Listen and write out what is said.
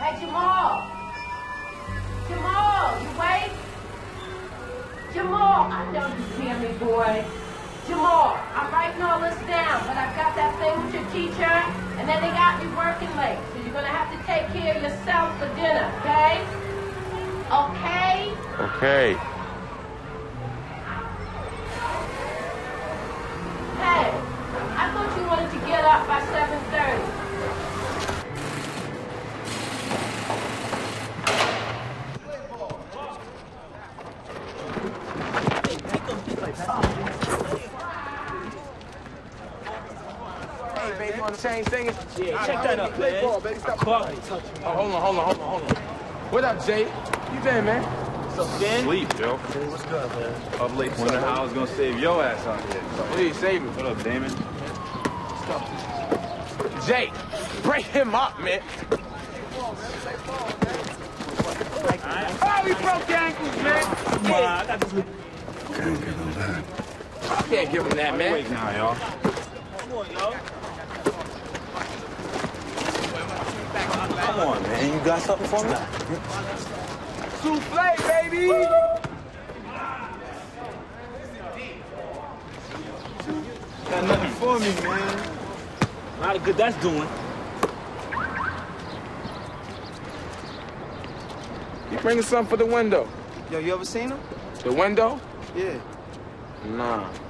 Hey, Jamal. Jamal, you wait? Jamal, I know you hear me, boy. Jamal, I'm writing all this down, but I've got that thing with your teacher, and then they got me working late, so you're gonna have to take care of yourself for dinner, okay? Okay? Okay. Hey, I thought you wanted to get up by 7:30. Hey, baby, you want to change singing? Yeah, check that up, Play man. ball, baby. Stop. Oh, Hold on. What up, Jay? You been, man? What's up, Ben? Sleep, Joe. What's good, man? Up late wondering how I was gonna save your ass out here. Please, save me. What up, Damon? Jay, break him up, man. Oh, he broke your ankles, man. Come on, I got this. Can't give him that. I can't give him that, man. Wait now, y'all. Come on, yo. Come on, man. You got something for me? Souffle, baby. Got nothing for me, man. A lot of good that's doing. You bringing something for the window? Yo, you ever seen him? The window? Yeah. Nah.